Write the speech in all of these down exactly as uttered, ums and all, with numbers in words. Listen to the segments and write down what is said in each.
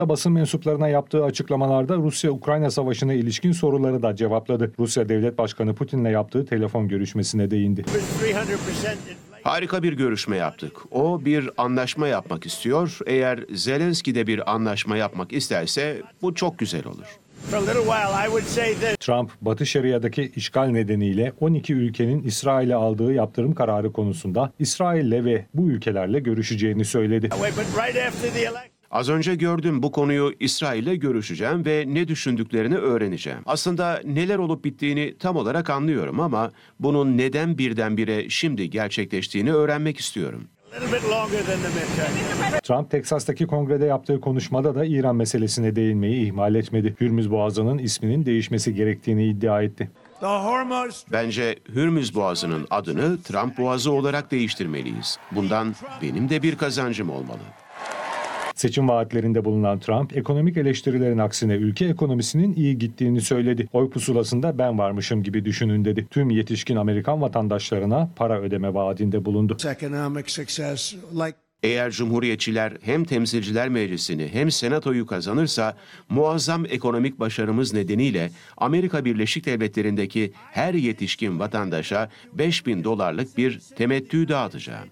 Basın mensuplarına yaptığı açıklamalarda Rusya-Ukrayna savaşına ilişkin soruları da cevapladı. Rusya Devlet Başkanı Putin'le yaptığı telefon görüşmesine değindi. Harika bir görüşme yaptık. O bir anlaşma yapmak istiyor. Eğer Zelenski de bir anlaşma yapmak isterse bu çok güzel olur. Trump, Batı Şeria'daki işgal nedeniyle on iki ülkenin İsrail'e aldığı yaptırım kararı konusunda İsrail'le ve bu ülkelerle görüşeceğini söyledi. Az önce gördüm, bu konuyu İsrail'le görüşeceğim ve ne düşündüklerini öğreneceğim. Aslında neler olup bittiğini tam olarak anlıyorum ama bunun neden birdenbire şimdi gerçekleştiğini öğrenmek istiyorum. Trump, Teksas'taki kongrede yaptığı konuşmada da İran meselesine değinmeyi ihmal etmedi. Hürmüz Boğazı'nın isminin değişmesi gerektiğini iddia etti. Bence Hürmüz Boğazı'nın adını Trump Boğazı olarak değiştirmeliyiz. Bundan benim de bir kazancım olmalı. Seçim vaatlerinde bulunan Trump, ekonomik eleştirilerin aksine ülke ekonomisinin iyi gittiğini söyledi. Oy pusulasında ben varmışım gibi düşünün dedi. Tüm yetişkin Amerikan vatandaşlarına para ödeme vaadinde bulundu. Eğer Cumhuriyetçiler hem Temsilciler Meclisi'ni hem Senato'yu kazanırsa muazzam ekonomik başarımız nedeniyle Amerika Birleşik Devletleri'ndeki her yetişkin vatandaşa beş bin dolarlık bir temettü dağıtacağım.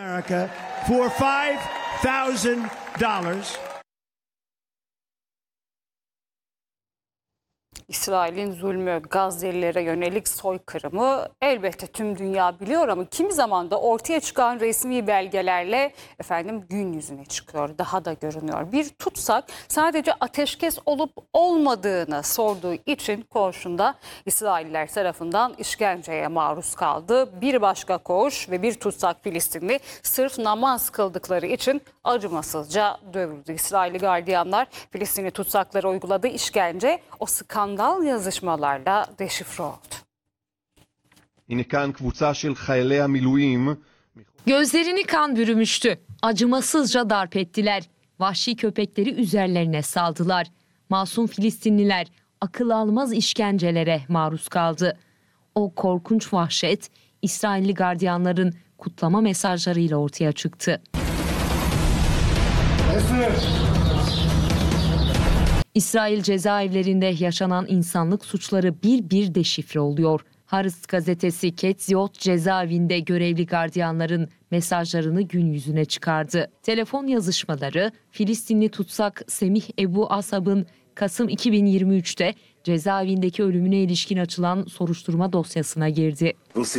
İsrail'in zulmü, Gazze'lilere yönelik soykırımı elbette tüm dünya biliyor ama kimi zaman da ortaya çıkan resmi belgelerle efendim gün yüzüne çıkıyor, daha da görünüyor. Bir tutsak sadece ateşkes olup olmadığını sorduğu için koğuşunda İsrailler tarafından işkenceye maruz kaldı. Bir başka koğuş ve bir tutsak Filistinli sırf namaz kıldıkları için acımasızca dövüldü. İsrailli gardiyanlar Filistinli tutsaklara uyguladığı işkence o skandal yazışmalarla deşifre oldu. Gözlerini kan bürümüştü. Acımasızca darp ettiler. Vahşi köpekleri üzerlerine saldılar. Masum Filistinliler akıl almaz işkencelere maruz kaldı. O korkunç vahşet İsrailli gardiyanların kutlama mesajlarıyla ortaya çıktı. İsrail cezaevlerinde yaşanan insanlık suçları bir bir deşifre oluyor. Haaretz gazetesi Ketziot cezaevinde görevli gardiyanların mesajlarını gün yüzüne çıkardı. Telefon yazışmaları Filistinli tutsak Semih Ebu Asab'ın Kasım iki bin yirmi üç'te cezaevindeki ölümüne ilişkin açılan soruşturma dosyasına girdi.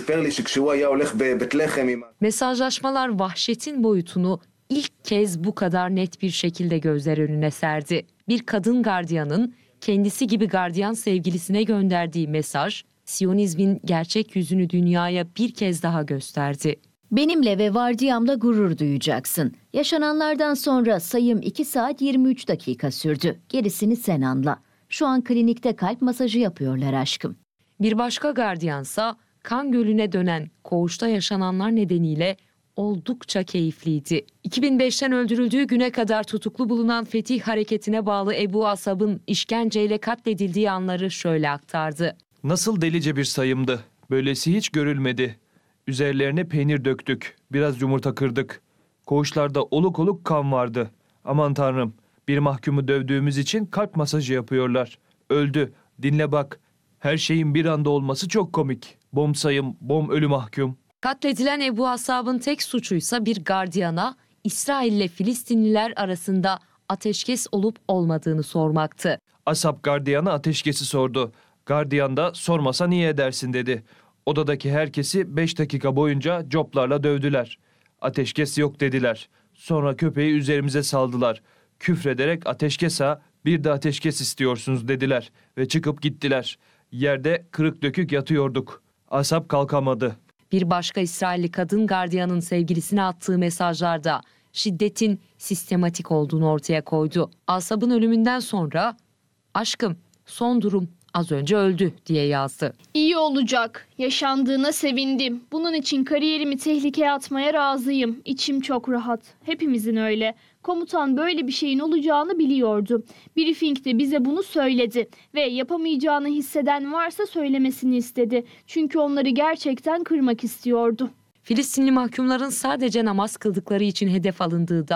Mesajlaşmalar vahşetin boyutunu ilk kez bu kadar net bir şekilde gözler önüne serdi. Bir kadın gardiyanın kendisi gibi gardiyan sevgilisine gönderdiği mesaj, Siyonizmin gerçek yüzünü dünyaya bir kez daha gösterdi. Benimle ve vardiyamla gurur duyacaksın. Yaşananlardan sonra sayım iki saat yirmi üç dakika sürdü. Gerisini sen anla. Şu an klinikte kalp masajı yapıyorlar aşkım. Bir başka gardiyansa kan gölüne dönen koğuşta yaşananlar nedeniyle oldukça keyifliydi. iki bin beş'ten öldürüldüğü güne kadar tutuklu bulunan Fetih Hareketi'ne bağlı Ebu Asab'ın işkenceyle katledildiği anları şöyle aktardı. Nasıl delice bir sayımdı. Böylesi hiç görülmedi. Üzerlerine peynir döktük. Biraz yumurta kırdık. Koğuşlarda oluk oluk kan vardı. Aman tanrım, bir mahkumu dövdüğümüz için kalp masajı yapıyorlar. Öldü. Dinle bak. Her şeyin bir anda olması çok komik. Bom sayım, bom ölü mahkum. Katledilen Ebu Asab'ın tek suçuysa bir gardiyana İsrail ile Filistinliler arasında ateşkes olup olmadığını sormaktı. Asab gardiyana ateşkesi sordu. Gardiyan da sormasa niye edersin dedi. Odadaki herkesi beş dakika boyunca coplarla dövdüler. Ateşkes yok dediler. Sonra köpeği üzerimize saldılar. Küfrederek ateşkes ha, bir de ateşkes istiyorsunuz dediler ve çıkıp gittiler. Yerde kırık dökük yatıyorduk. Asab kalkamadı. Bir başka İsrailli kadın gardiyanın sevgilisine attığı mesajlarda şiddetin sistematik olduğunu ortaya koydu. Asab'ın ölümünden sonra "Aşkım, son durum az önce öldü" diye yazdı. İyi olacak. Yaşandığına sevindim. Bunun için kariyerimi tehlikeye atmaya razıyım. İçim çok rahat. Hepimizin öyle. Komutan böyle bir şeyin olacağını biliyordu. Briefing'de bize bunu söyledi ve yapamayacağını hisseden varsa söylemesini istedi. Çünkü onları gerçekten kırmak istiyordu. Filistinli mahkumların sadece namaz kıldıkları için hedef alındığı da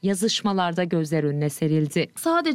yazışmalarda gözler önüne serildi. Sadece